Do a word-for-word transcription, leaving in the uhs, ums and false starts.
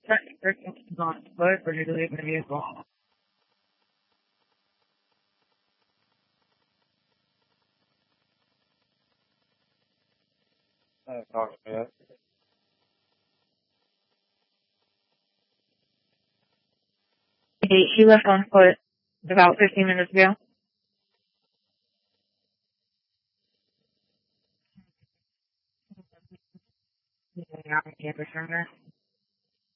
Second person is on foot or did you leave in a vehicle? Uh, talk to me. Hey, she left on foot about fifteen minutes ago. Yeah, I'm campus from there.